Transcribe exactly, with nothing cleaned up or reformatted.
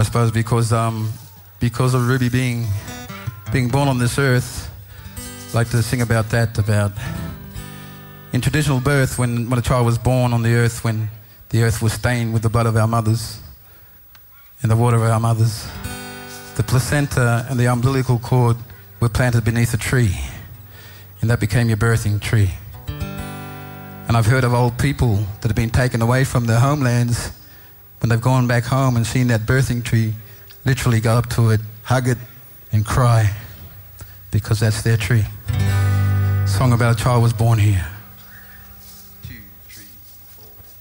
suppose, because um, because of Ruby being being born on this earth. I'd like to sing about that, about in traditional birth, when, when a child was born on the earth, when the earth was stained with the blood of our mothers and the water of our mothers, the placenta and the umbilical cord were planted beneath a tree, and that became your birthing tree. And I've heard of old people that have been taken away from their homelands, when they've gone back home and seen that birthing tree, literally go up to it, hug it and cry, because that's their tree. Song about a child was born here.